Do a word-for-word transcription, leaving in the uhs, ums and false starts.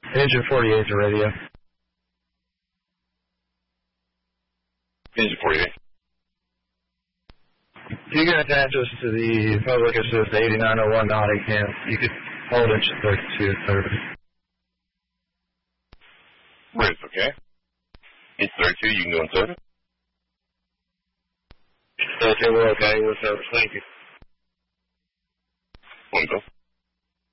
Engine forty-eight to radio. Engine forty-eight. If you can attach us to the public assist eighty-nine oh one Nottingham, you could hold engine thirty-two at service. Right, okay. Engine thirty-two, you can go in service. Okay, we're okay with service. Thank you. One go.